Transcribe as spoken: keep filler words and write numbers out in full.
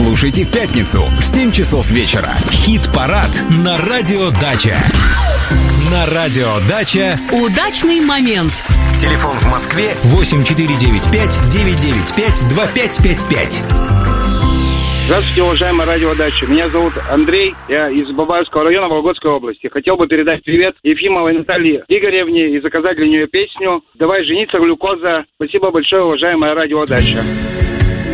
Слушайте в пятницу в семь часов вечера. Хит-парад на Радио Дача. На Радио Дача. Удачный момент. Телефон в Москве восемь четыре девять пять девять девять пять два пять пять пять. Здравствуйте, уважаемая Радио Дача. Меня зовут Андрей, я из Бабаевского района Вологодской области. Хотел бы передать привет Ефимовой Наталье Игоревне и заказать для нее песню «Давай жениться, глюкоза». Спасибо большое, уважаемая Радио Дача.